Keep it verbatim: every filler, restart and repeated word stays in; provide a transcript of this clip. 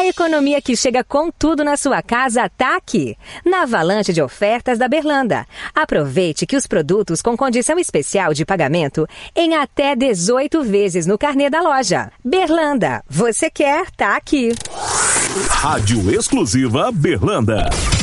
A economia que chega com tudo na sua casa tá aqui, na avalanche de ofertas da Berlanda. Aproveite que os produtos com condição especial de pagamento em até dezoito vezes no carnê da loja. Berlanda, você quer, tá aqui. Rádio Exclusiva Berlanda.